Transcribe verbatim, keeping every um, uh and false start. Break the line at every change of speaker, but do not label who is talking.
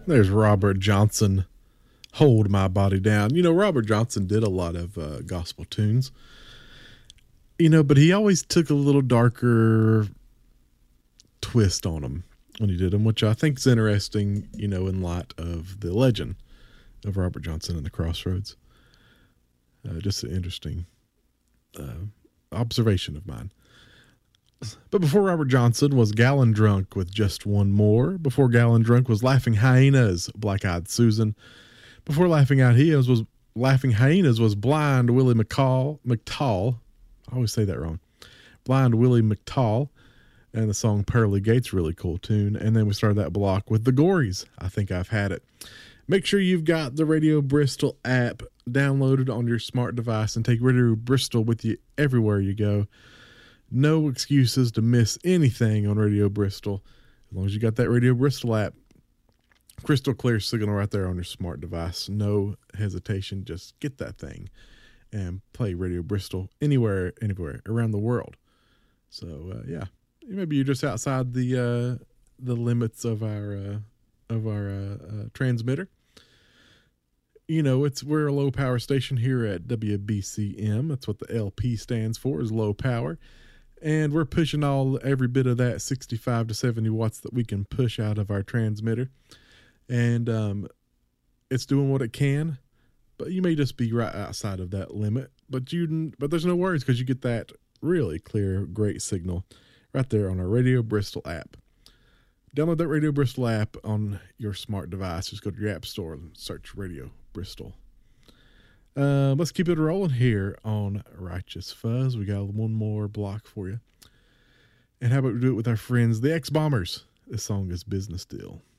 There's Robert Johnson, Hold My Body Down. You know, Robert Johnson did a lot of uh, gospel tunes, you know, but he always took a little darker twist on them when he did them, which I think is interesting, you know, in light of the legend of Robert Johnson and the Crossroads. Uh, just an interesting uh, observation of mine. But before Robert Johnson was Gallon Drunk with Just One More. Before Gallon Drunk was Laughing Hyenas, Black Eyed Susan. Before Laughing Hyenas was Laughing Hyenas was Blind Willie McCall McTall. I always say that wrong. Blind Willie McTall, and the song Pearly Gates, really cool tune. And then we started that block with the Gories, I Think I've Had It. Make sure you've got the Radio Bristol app downloaded on your smart device and take Radio Bristol with you everywhere you go. No excuses to miss anything on Radio Bristol. As long as you got that Radio Bristol app, crystal clear signal right there on your smart device. No hesitation. Just get that thing and play Radio Bristol anywhere, anywhere around the world. So, uh, yeah, maybe you're just outside the uh, the limits of our uh, of our uh, uh, transmitter. You know, it's we're a low power station here at W B C M. That's what the L P stands for, is low power. And we're pushing all every bit of that sixty-five to seventy watts that we can push out of our transmitter. And um, it's doing what it can, but you may just be right outside of that limit. But you, but there's no worries, because you get that really clear, great signal right there on our Radio Bristol app. Download that Radio Bristol app on your smart device. Just go to your app store and search Radio Bristol. Uh, let's keep it rolling here on Righteous Fuzz. We got one more block for you. And how about we do it with our friends, the X-Bombers? This song is Business Deal.